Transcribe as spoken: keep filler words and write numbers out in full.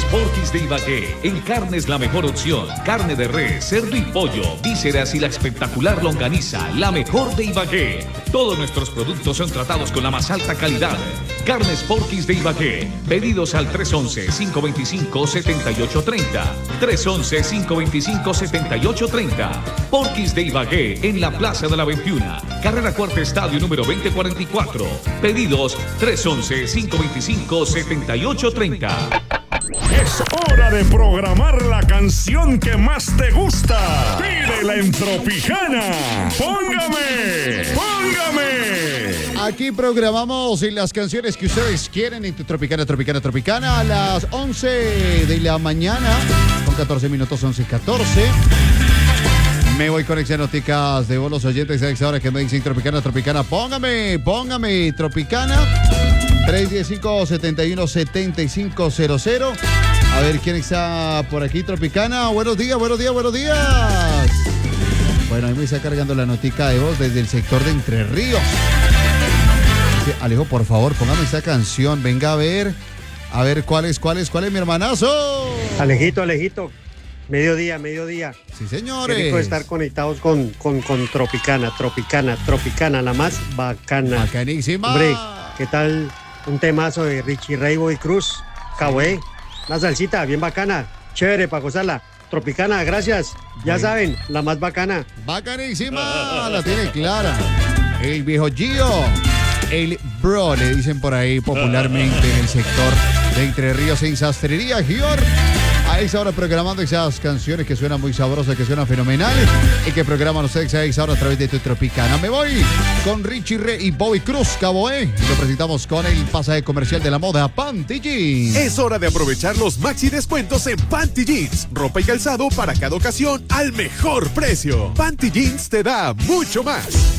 Porky's de Ibagué. En carnes la mejor opción. Carne de res, cerdo y pollo, vísceras y la espectacular longaniza, la mejor de Ibagué. Todos nuestros productos son tratados con la más alta calidad. Carnes Porky's de Ibagué. Pedidos al tres once, cinco veinticinco, setenta y ocho treinta. tres once, cinco veinticinco, setenta y ocho treinta. Porky's de Ibagué en la Plaza de la veintiuno. Carrera Cuarta Estadio número veinte cuarenta y cuatro. Pedidos tres once, cinco veinticinco, setenta y ocho treinta. Es hora de programar la canción que más te gusta. Pídela en Tropicana. Póngame, póngame. Aquí programamos las canciones que ustedes quieren en tu Tropicana, Tropicana, Tropicana a las once de la mañana. Con catorce minutos, once y catorce. Me voy con Exenoticas de vos los oyentes a esa hora que me dicen Tropicana, Tropicana. Póngame, póngame, Tropicana. tres uno cinco, siete uno, siete cinco cero cero. A ver quién está por aquí, Tropicana. Buenos días, buenos días, buenos días. Bueno, ahí me está cargando la notica de voz desde el sector de Entre Ríos. Sí, Alejo, por favor, póngame esta canción. Venga a ver, a ver cuál es, cuál es, cuál es mi hermanazo. Alejito, Alejito. Mediodía, mediodía. Sí, señores. Qué rico estar conectados con, con, con Tropicana, Tropicana, Tropicana, la más bacana. Bacanísima. Hombre, ¿qué tal un temazo de Richie Ray, Bobby Cruz? Cahué, una salsita bien bacana, chévere para gozarla. Tropicana, gracias. Ya Ay. saben, la más bacana. Bacanísima, la tiene clara. El viejo Gio, el bro, le dicen por ahí popularmente en el sector de Entre Ríos en Sastrería Gior. A esa hora programando esas canciones que suenan muy sabrosas, que suenan fenomenales y que programan ustedes a esa hora a través de tu Tropicana. Me voy con Richie Ray y Bobby Cruz, Caboé. Y lo presentamos con el pasaje comercial de la moda Panty Jeans. Es hora de aprovechar los maxi descuentos en Panty Jeans. Ropa y calzado para cada ocasión al mejor precio. Panty Jeans te da mucho más.